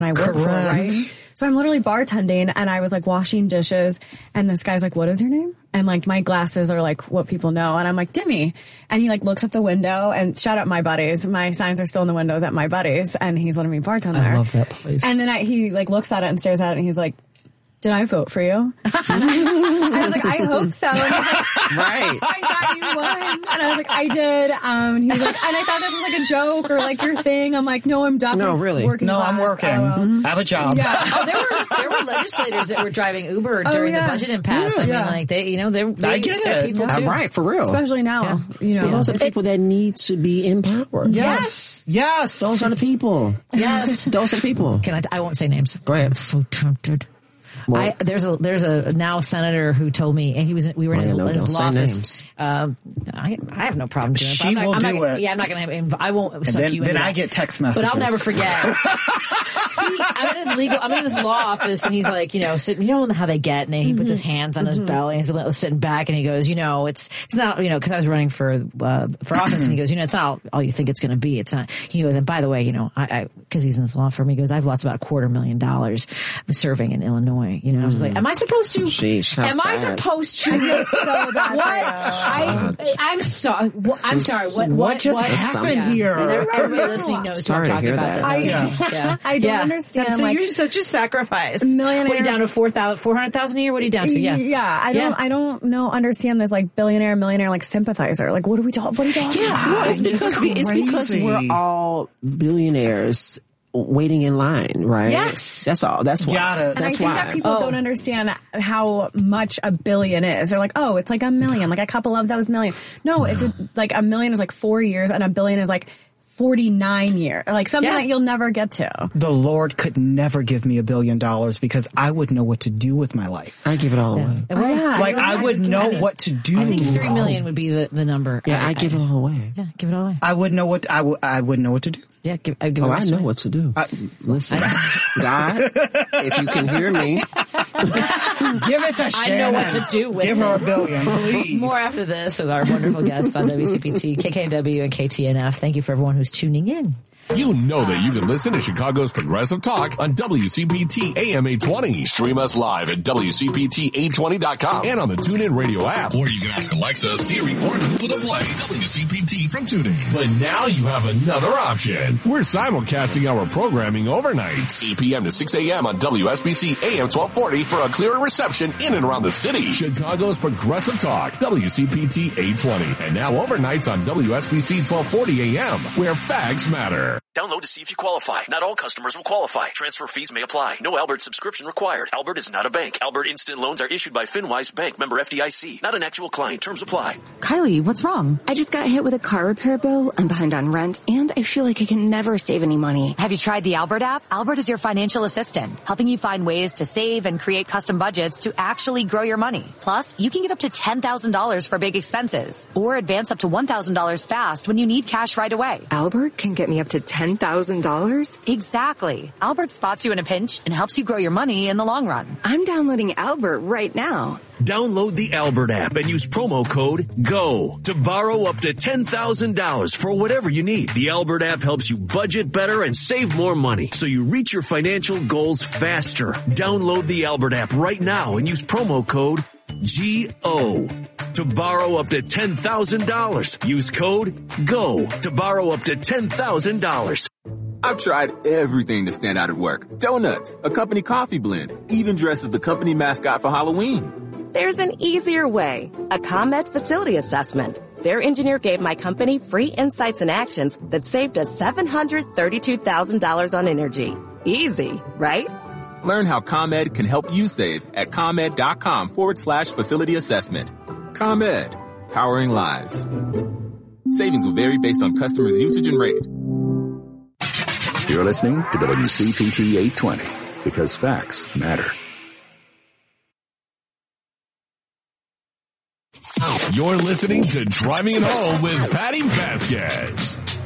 I work for, right? So I'm literally bartending and I was like washing dishes and this guy's like, what is your name? And like my glasses are like what people know. And I'm like, Dimmy. And he like looks at the window and shout out My Buddies. My signs are still in the windows at My Buddies and he's letting me bartend there. I love that place. And then he like looks at it and stares at it and he's like, did I vote for you? I was like, I hope so. And he's like, right. I thought you won. And I was like, I did. He's like, and I thought this was like a joke or like your thing. I'm like, no, I'm definitely working. No, I'm working. I have a job. Yeah. Oh, there were legislators that were driving Uber during the budget impasse. I mean, like they I get it. People too. Right, for real. Especially now, Those are people that need to be empowered. Yes. Those are the people. Yes. Those are people. I won't say names. Go ahead. I'm so tempted. Well, there's a now senator who told me, and we were in his law office. I have no problem doing it. She will do it. Yeah, I'm not going to. I won't suck then, you into Then that. I get text messages. But I'll never forget. I'm in his law office, and he's like, sitting. You know how they get, and he puts his hands on his belly, and he's sitting back, and he goes, it's not, because I was running for office, and he goes, it's not all you think it's going to be. It's not. He goes, and by the way, because he's in this law firm, he goes, I've lost about $250,000 serving in Illinois. I was like, am I supposed to? Sheesh, am I supposed to? I feel so bad. I'm sorry. I'm sorry. What just happened here? And everybody listening knows what I'm talking about. I don't understand. So you're such a sacrifice. Millionaire. What are you down to? 400,000 a year? What are you down to? Yeah. I don't understand this like millionaire, like sympathizer. Like what are we talking? Yeah. Well, it's because we're all billionaires waiting in line, right? Yes. That's all. That's why. And I think that people don't understand how much a billion is. They're like, oh, it's like $1 million, like a couple of those million. No, it's like $1 million is like 4 years and $1 billion is like 49 years. Like something that you'll never get to. The Lord could never give me $1 billion because I would know what to do with my life. I give it all away. I would know what to do. I think 3 million would be the number. Yeah, I give it all away. Yeah, give it all away. I would know what I would know what to do. Yeah, I know what to do. Listen, God, if you can hear me, give it to Shannon. I know what to do with Give her $1 billion, please. More after this with our wonderful guests on WCPT, KKNW, and KTNF. Thank you for everyone who's tuning in. You know that you can listen to Chicago's Progressive Talk on WCPT AM 820. Stream us live at WCPT820.com and on the TuneIn Radio app. Or you can ask Alexa, Siri, or Google to play WCPT from TuneIn. But now you have another option. We're simulcasting our programming overnights, 8 p.m. to 6 a.m. on WSBC AM 1240 for a clearer reception in and around the city. Chicago's Progressive Talk, WCPT 820. And now overnights on WSBC 1240 AM, where facts matter. Download to see if you qualify. Not all customers will qualify. Transfer fees may apply. No Albert subscription required. Albert is not a bank. Albert Instant Loans are issued by FinWise Bank, member FDIC. Not an actual client. Terms apply. Kylie, what's wrong? I just got hit with a car repair bill. I'm behind on rent, and I feel like I can never save any money. Have you tried the Albert app? Albert is your financial assistant, helping you find ways to save and create custom budgets to actually grow your money. Plus, you can get up to $10,000 for big expenses, or advance up to $1,000 fast when you need cash right away. Albert can get me up to $10,000? Exactly. Albert spots you in a pinch and helps you grow your money in the long run. I'm downloading Albert right now. Download the Albert app and use promo code GO to borrow up to $10,000 for whatever you need. The Albert app helps you budget better and save more money so you reach your financial goals faster. Download the Albert app right now and use promo code GO to borrow up to $10,000. Use code GO to borrow up to $10,000. I've tried everything to stand out at work. Donuts, a company coffee blend, even dressed as the company mascot for Halloween. There's an easier way. A ComEd facility assessment. Their engineer gave my company free insights and actions that saved us $732,000 on energy. Easy, right? Learn how ComEd can help you save at ComEd.com/facility assessment. ComEd, powering lives. Savings will vary based on customers' usage and rate. You're listening to WCPT 820 because facts matter. You're listening to Driving It Home with Patty Vasquez.